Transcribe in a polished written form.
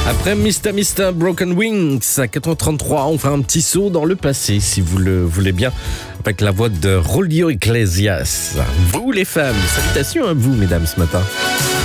Après Mr. Broken Wings à 4h33, on fait un petit saut dans le passé, si vous le voulez bien, avec la voix de Julio Iglesias. Vous les femmes, salutations à vous mesdames ce matin.